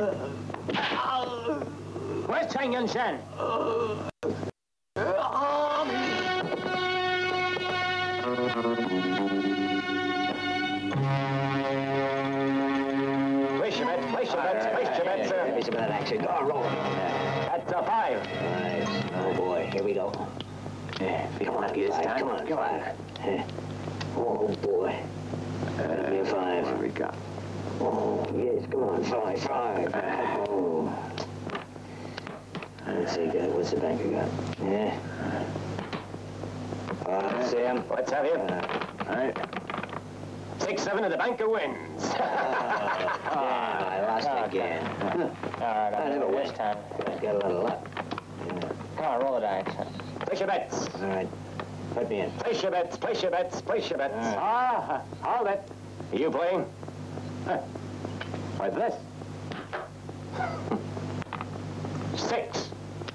Where's Chang Yun-shan? Place your bets, place your bets, place your bets, sir. It's a bit of action. Go on, roll. That's a 5. Nice. Oh, boy. Here we go. Come on, this time. Come on, come on. Oh, boy. Give me a 5. What do we got? Oh, yes, come on. 5. Oh. Let's see, what's the banker got? Yeah. Sam. Let's have you. All right. 6-7 and the banker wins. I lost again. All right, I never win. this time. I got a lot of luck. Come on, roll the dice. Place your bets. All right. Put me in. Place your bets, place your bets, place your bets. I'll bet. Are you playing? What's this?